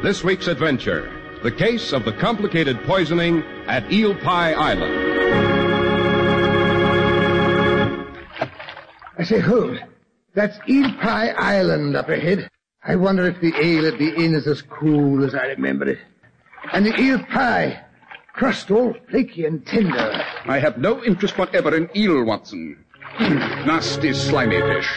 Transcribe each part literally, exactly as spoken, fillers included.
This week's adventure, the case of the complicated poisoning at Eel Pie Island. I say, hold. That's Eel Pie Island up ahead. I wonder if the ale at the inn is as cool as I remember it. And the eel pie, crust all flaky and tender. I have no interest whatever in eel, Watson. Nasty, slimy fish.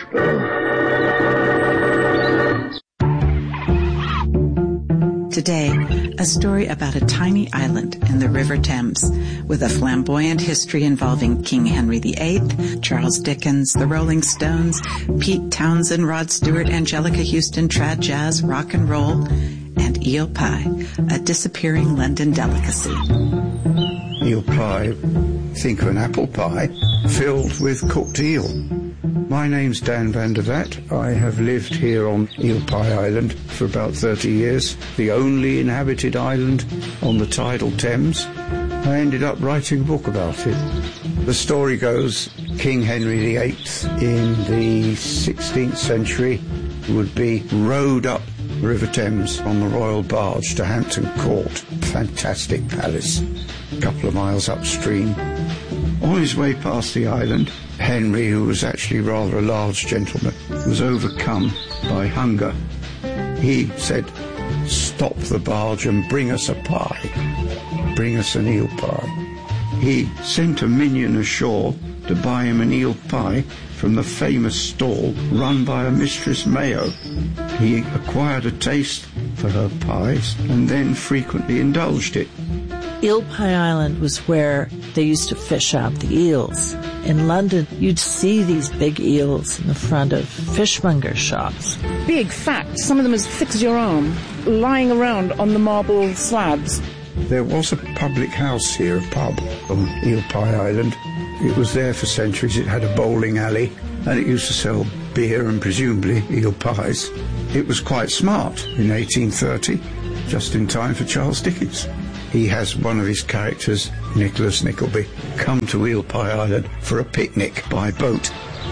Today, a story about a tiny island in the River Thames with a flamboyant history involving King Henry the Eighth, Charles Dickens, the Rolling Stones, Pete Townsend, Rod Stewart, Angelica Houston, trad jazz, rock and roll, and eel pie, a disappearing London delicacy. Eel pie, think of an apple pie filled with cooked eel. My name's Dan van der Vat. I have lived here on Eel Pie Island for about thirty years, the only inhabited island on the tidal Thames. I ended up writing a book about it. The story goes, King Henry the Eighth in the sixteenth century would be rowed up the River Thames on the royal barge to Hampton Court, fantastic palace, a couple of miles upstream. On his way past the island, Henry, who was actually rather a large gentleman, was overcome by hunger. He said, "Stop the barge and bring us a pie. Bring us an eel pie." He sent a minion ashore to buy him an eel pie from the famous stall run by a Mistress Mayo. He acquired a taste for her pies and then frequently indulged it. Eel Pie Island was where they used to fish out the eels. In London, you'd see these big eels in the front of fishmonger shops. Big, fat, some of them as thick as your arm, lying around on the marble slabs. There was a public house here, a pub on Eel Pie Island. It was there for centuries. It had a bowling alley, and it used to sell beer and presumably eel pies. It was quite smart in eighteen thirty, just in time for Charles Dickens. He has one of his characters, Nicholas Nickleby, come to Eel Pie Island for a picnic by boat.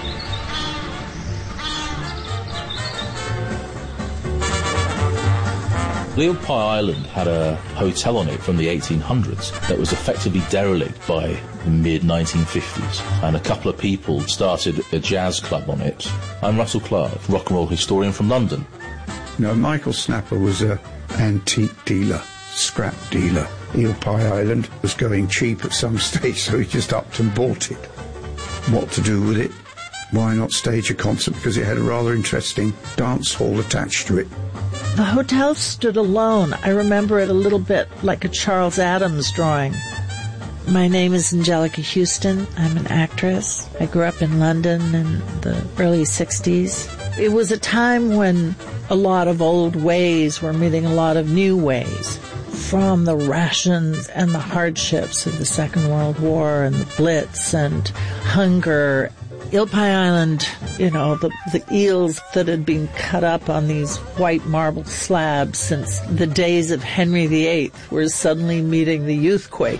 Eel Pie Island had a hotel on it from the eighteen hundreds that was effectively derelict by the mid nineteen fifties, and a couple of people started a jazz club on it. I'm Russell Clark, rock and roll historian from London. No, Michael Snapper was an antique dealer, scrap dealer. Eel Pie Island was going cheap at some stage, so he just upped and bought it. What to do with it? Why not stage a concert? Because it had a rather interesting dance hall attached to it. The hotel stood alone. I remember it a little bit like a Charles Addams drawing. My name is Angelica Houston. I'm an actress. I grew up in London in the early sixties. It was a time when a lot of old ways were meeting a lot of new ways. From the rations and the hardships of the Second World War and the Blitz and hunger. Eel Pie Island, you know, the, the eels that had been cut up on these white marble slabs since the days of Henry the Eighth were suddenly meeting the youthquake.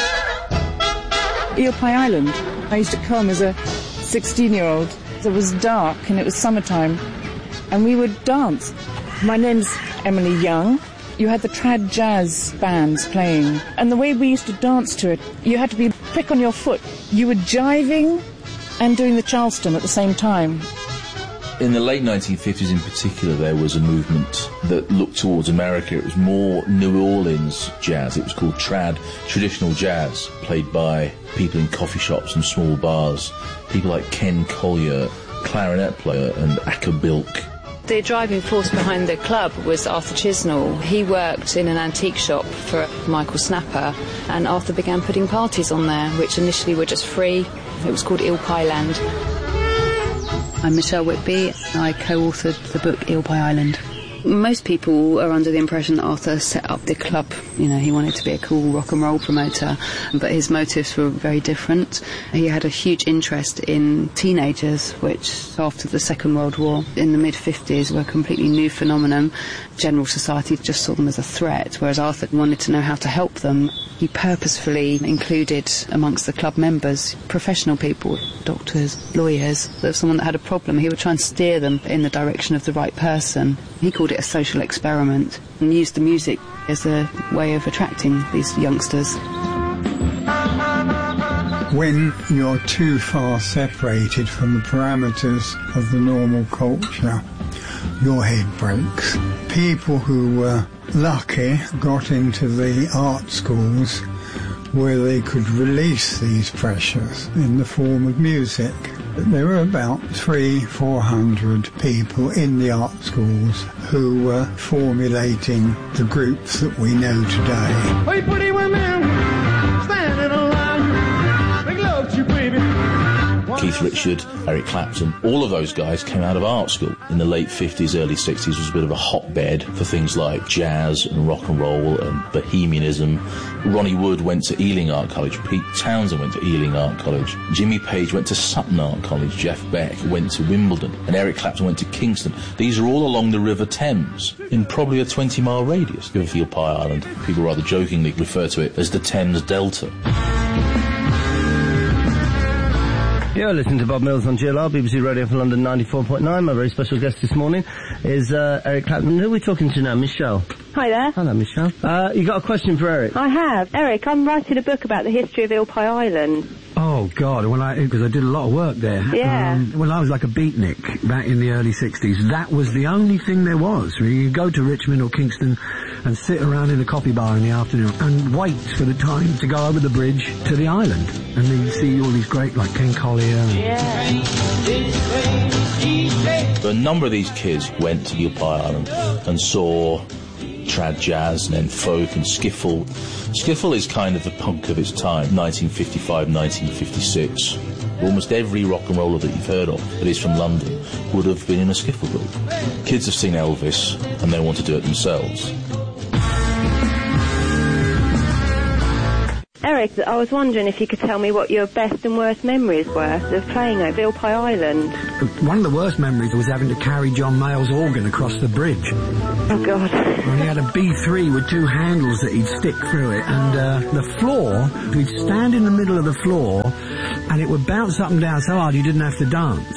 Eel Pie Island, I used to come as a sixteen-year-old. It was dark and it was summertime, and we would dance. My name's Emily Young. You had the trad jazz bands playing, and the way we used to dance to it, you had to be quick on your foot. You were jiving and doing the Charleston at the same time. In the late nineteen fifties in particular, there was a movement that looked towards America. It was more New Orleans jazz. It was called trad, traditional jazz, played by people in coffee shops and small bars. People like Ken Collier, clarinet player, and Acker Bilk. The driving force behind the club was Arthur Chisnall. He worked in an antique shop for Michael Snapper, and Arthur began putting parties on there, which initially were just free. It was called Eel Pie Land. I'm Michelle Whitby. I co-authored the book Eel Pie Island. Most people are under the impression that Arthur set up the club. You know, he wanted to be a cool rock and roll promoter, but his motives were very different. He had a huge interest in teenagers, which after the Second World War in the mid fifties were a completely new phenomenon. General society just saw them as a threat, whereas Arthur wanted to know how to help them. He purposefully included amongst the club members professional people, doctors, lawyers. If someone that had a problem, he would try and steer them in the direction of the right person. He called called it a social experiment and used the music as a way of attracting these youngsters. When you're too far separated from the parameters of the normal culture, your head breaks. People who were lucky got into the art schools where they could release these pressures in the form of music. There were about three, four hundred people in the art schools who were formulating the groups that we know today. Hey, pretty women, standing around, make love to you, baby. Keith Richard, Eric Clapton, all of those guys came out of art school. In the late fifties, early sixties was a bit of a hotbed for things like jazz and rock and roll and bohemianism. Ronnie Wood went to Ealing Art College, Pete Townsend went to Ealing Art College, Jimmy Page went to Sutton Art College, Jeff Beck went to Wimbledon, and Eric Clapton went to Kingston. These are all along the River Thames, in probably a twenty mile radius. Riverfield Pie Island, people rather jokingly refer to it as the Thames Delta. You're listening to Bob Mills on G L R, B B C Radio for London ninety-four point nine. My very special guest this morning is uh, Eric Clapton. Who are we talking to now? Michelle. Hi there. Hello, Michelle. Uh, you got a question for Eric? I have. Eric, I'm writing a book about the history of Eel Pie Island. Oh, God, well, I, because I did a lot of work there. Yeah. Um, when I was like a beatnik back in the early sixties, that was the only thing there was. You go to Richmond or Kingston and sit around in a coffee bar in the afternoon and wait for the time to go over the bridge to the island. And then you see all these great, like Ken Collier. And yeah. A number of these kids went to Eel Pie Island and saw trad jazz and then folk and skiffle. Skiffle is kind of the punk of its time, nineteen fifty-five, nineteen fifty-six. Almost every rock and roller that you've heard of that is from London would have been in a skiffle group. Kids have seen Elvis and they want to do it themselves. Eric, I was wondering if you could tell me what your best and worst memories were of playing over Eel Pie Island. one of the worst memories was having to carry John Mayall's organ across the bridge. Oh, God. And he had a B three with two handles that he'd stick through it, and uh, the floor, we'd stand in the middle of the floor, and it would bounce up and down so hard you didn't have to dance.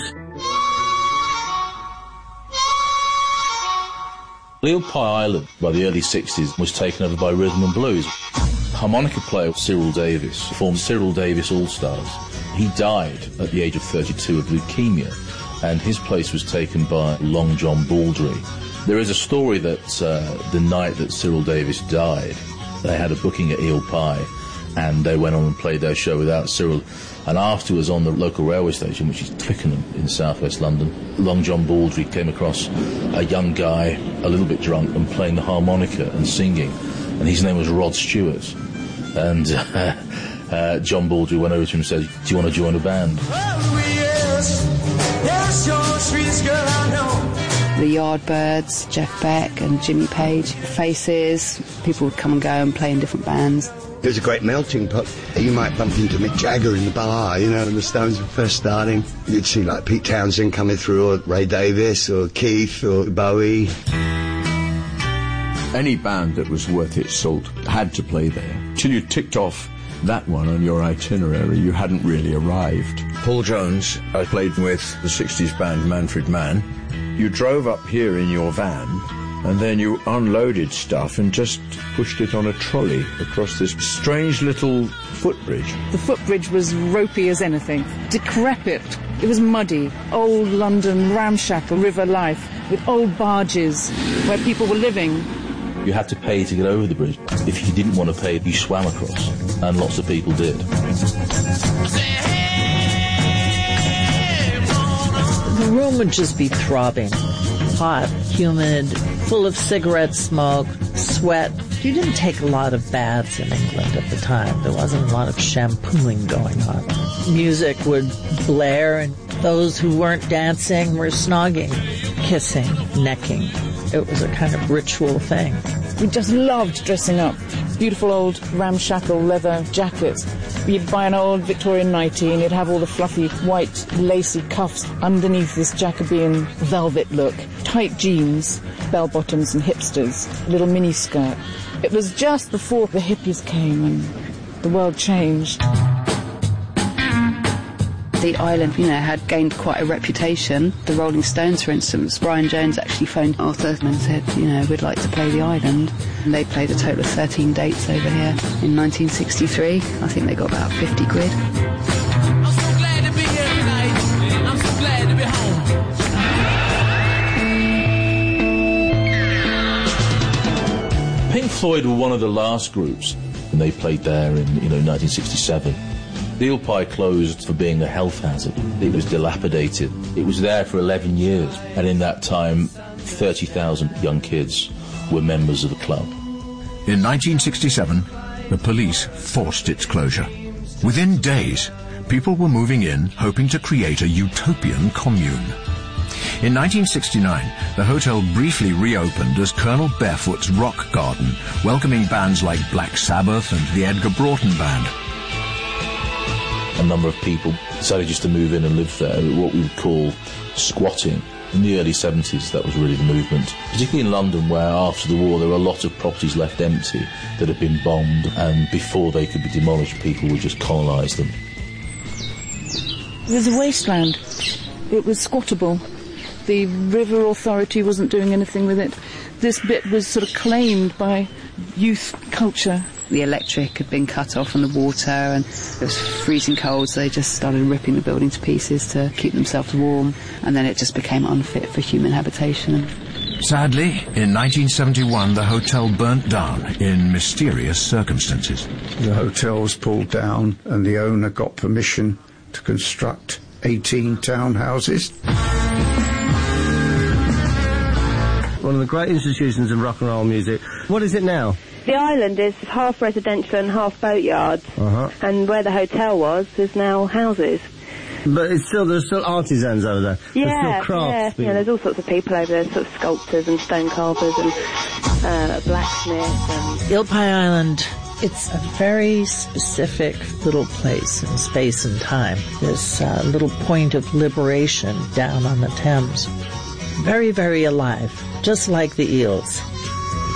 Eel Pie Island, by the early sixties, was taken over by rhythm and blues. Harmonica player Cyril Davis formed Cyril Davis All-Stars. He died at the age of thirty-two of leukemia, and his place was taken by Long John Baldry. There is a story that uh, the night that Cyril Davis died, they had a booking at Eel Pie, and they went on and played their show without Cyril. And afterwards, on the local railway station, which is Twickenham in southwest London, Long John Baldry came across a young guy, a little bit drunk, and playing the harmonica and singing, and his name was Rod Stewart. And uh, uh, John Baldry went over to him and said, "Do you want to join a band?" Oh, yes, yes, you're the sweetest girl I know. The Yardbirds, Jeff Beck and Jimmy Page, Faces, people would come and go and play in different bands. It was a great melting pot. You might bump into Mick Jagger in the bar, you know, when the Stones were first starting. You'd see like Pete Townsend coming through, or Ray Davies, or Keith, or Bowie. Any band that was worth its salt had to play there. Till you ticked off that one on your itinerary, you hadn't really arrived. Paul Jones, I played with the sixties band Manfred Mann. You drove up here in your van, and then you unloaded stuff and just pushed it on a trolley across this strange little footbridge. The footbridge was ropey as anything, decrepit. It was muddy, old London ramshackle river life with old barges where people were living. You had to pay to get over the bridge. If you didn't want to pay, you swam across, and lots of people did. The room would just be throbbing. Hot, humid, full of cigarette smoke, sweat. You didn't take a lot of baths in England at the time. There wasn't a lot of shampooing going on. Music would blare, and those who weren't dancing were snogging, kissing, necking. It was a kind of ritual thing. We just loved dressing up. Beautiful old ramshackle leather jackets. You'd buy an old Victorian nightie and you'd have all the fluffy white lacy cuffs underneath this Jacobean velvet look. Tight jeans, bell-bottoms and hipsters, little mini skirt. It was just before the hippies came and the world changed. The island, you know, had gained quite a reputation. The Rolling Stones, for instance, Brian Jones actually phoned Arthur and said, you know, we'd like to play the island. And they played a total of thirteen dates over here in nineteen sixty-three. I think they got about fifty quid. I'm so glad to be here tonight. I'm so glad to be home. Pink Floyd were one of the last groups, and they played there in, you know, nineteen sixty-seven. The Eel Pie closed for being a health hazard. It was dilapidated. It was there for eleven years, and in that time, thirty thousand young kids were members of the club. In nineteen sixty-seven, the police forced its closure. Within days, people were moving in, hoping to create a utopian commune. In nineteen sixty-nine, the hotel briefly reopened as Colonel Barefoot's Rock Garden, welcoming bands like Black Sabbath and the Edgar Broughton Band. A number of people decided just to move in and live there, what we would call squatting. In the early seventies, that was really the movement, particularly in London, where after the war there were a lot of properties left empty that had been bombed, and before they could be demolished, people would just colonise them. It was a wasteland. It was squattable. The river authority wasn't doing anything with it. This bit was sort of claimed by youth culture. The electric had been cut off and the water, and it was freezing cold, so they just started ripping the building to pieces to keep themselves warm, and then it just became unfit for human habitation. Sadly, in nineteen seventy-one, the hotel burnt down in mysterious circumstances. The hotel was pulled down and the owner got permission to construct eighteen townhouses. One of the great institutions of rock and roll music. What is it now? The island is half residential and half boatyards, Uh-huh. and where the hotel was is now houses. But it's still, there's still artisans over there. Yeah, there's still crafts. yeah, people. yeah. There's all sorts of people over there, sort of sculptors and stone carvers and uh, blacksmiths. And Eel Pie Island, it's a very specific little place in space and time. This uh, little point of liberation down on the Thames. Very, very alive, just like the eels.